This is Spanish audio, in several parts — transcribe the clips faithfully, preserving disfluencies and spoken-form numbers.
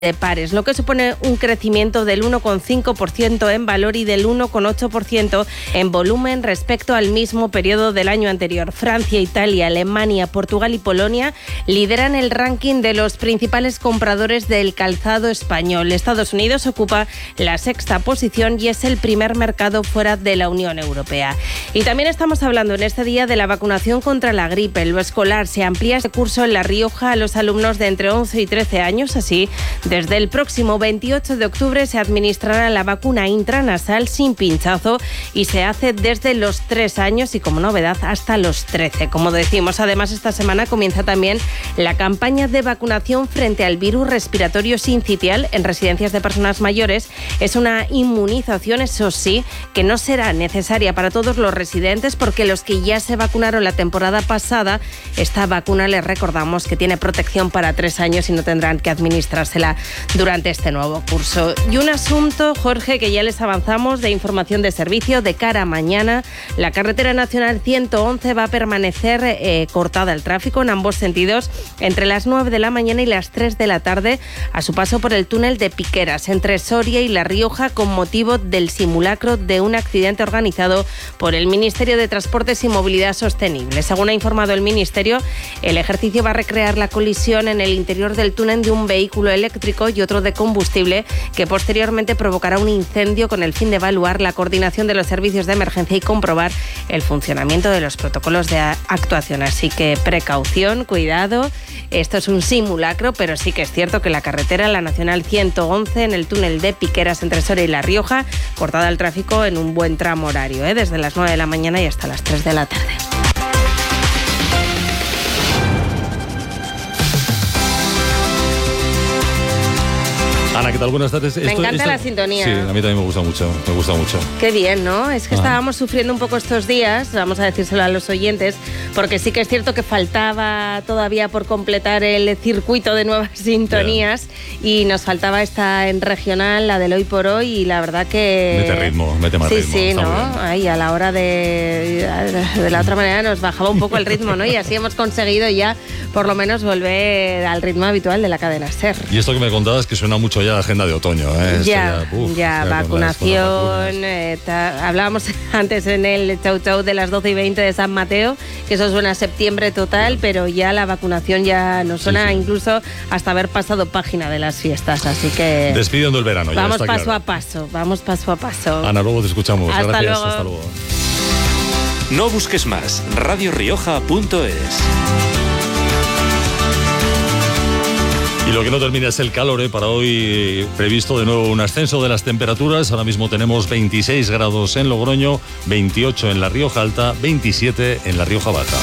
de pares, lo que supone un crecimiento del uno coma cinco por ciento en valor y del uno coma ocho por ciento en volumen respecto al mismo periodo del año anterior. Francia, Italia, Alemania, Portugal y Polonia lideran el ranking de los principales compradores del calzado español. Estados Unidos ocupa la sexta posición y es el primer mercado fuera de la Unión Europea. Y también estamos hablando en este día de la vacunación contra la gripe. En lo escolar se amplía este curso en La Rioja a los alumnos de entre once y trece años, así desde el próximo veintiocho de octubre se administrará la vacuna intranasal sin pinchazo y se hace desde los tres años y como novedad hasta los trece. Como decimos, además esta semana comienza también la campaña de vacunación frente al virus respiratorio sincitial en residencias de personas mayores. Es una inmunización, eso sí, que no será necesaria para todos los residentes porque los que ya se vacunaron la temporada pasada, esta vacuna les recordamos que tiene protección para tres años y no tendrán que administrársela durante este nuevo curso. Y un asunto, Jorge, que ya les avanzamos, de información de servicio de cara a mañana. La carretera nacional ciento once va a permanecer eh, cortada al tráfico en ambos sentidos entre las nueve de la mañana y las tres de la tarde a su paso por el túnel de Piqueras, entre Soria y La Rioja, con motivo del simulacro de un accidente organizado por el Ministerio de Transportes y Movilidad Sostenible. Según ha informado el Ministerio, el ejercicio va a recrear la colisión en el interior del túnel de un vehículo eléctrico y otro de combustible que posteriormente provocará un incendio con el fin de evaluar la coordinación de los servicios de emergencia y comprobar el funcionamiento de los protocolos de actuación. Así que precaución, cuidado. Esto es un simulacro, pero sí que es cierto que la carretera, la Nacional ciento once, en el túnel de Piqueras entre Soria y La Rioja, cortada al tráfico en un buen tramo horario, ¿eh? desde las nueve de la mañana y hasta las tres de la tarde. Ana, ¿qué tal? Buenas tardes. Me esto, encanta esto, la sintonía. Sí, a mí también me gusta mucho, me gusta mucho. Qué bien, ¿no? Es que ah. estábamos sufriendo un poco estos días, vamos a decírselo a los oyentes, porque sí que es cierto que faltaba todavía por completar el circuito de nuevas sintonías yeah. y nos faltaba esta en regional, la del hoy por hoy, y la verdad que... Mete ritmo, mete más sí, ritmo. Sí, sí, ¿no? Ahí a la hora de... De la otra manera nos bajaba un poco el ritmo, ¿no? Y así hemos conseguido ya por lo menos volver al ritmo habitual de la cadena SER. Y esto que me contabas que suena mucho ya la agenda de otoño, ¿eh? Ya, ya, uf, ya, ya vacunación. Eh, ta, hablábamos antes en el chau chau de las doce y veinte de San Mateo, que eso suena a septiembre total, pero ya la vacunación ya nos suena sí, sí. incluso hasta haber pasado página de las fiestas, así que... Despidiendo el verano, vamos ya está paso claro. a paso, vamos paso a paso. Ana, luego te escuchamos. Hasta Gracias, luego. hasta luego. No busques más, radio rioja punto es. Y lo que no termina es el calor, ¿eh? Para hoy previsto de nuevo un ascenso de las temperaturas. Ahora mismo tenemos veintiséis grados en Logroño, veintiocho en La Rioja Alta, veintisiete en La Rioja Baja.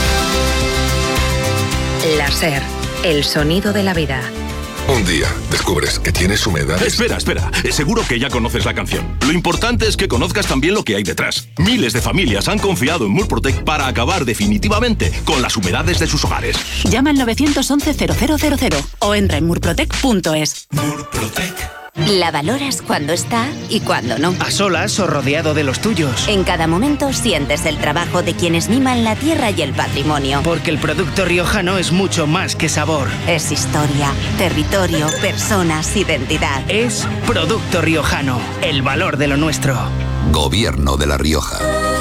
La SER, el sonido de la vida. Un día descubres que tienes humedades. Espera, espera. Seguro que ya conoces la canción. Lo importante es que conozcas también lo que hay detrás. Miles de familias han confiado en Murprotec para acabar definitivamente con las humedades de sus hogares. Llama al nueve once cero cero cero cero o entra en murprotec punto es. Murprotec. La valoras cuando está y cuando no. A solas o rodeado de los tuyos. En cada momento sientes el trabajo de quienes miman la tierra y el patrimonio. Porque el producto riojano es mucho más que sabor. Es historia, territorio, personas, identidad. Es producto riojano, el valor de lo nuestro. Gobierno de La Rioja.